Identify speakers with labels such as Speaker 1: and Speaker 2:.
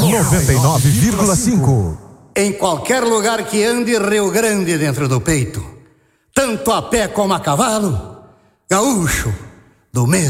Speaker 1: 99,5.
Speaker 2: Em qualquer lugar que ande, Rio Grande dentro do peito. Tanto a pé como a cavalo, gaúcho do mesmo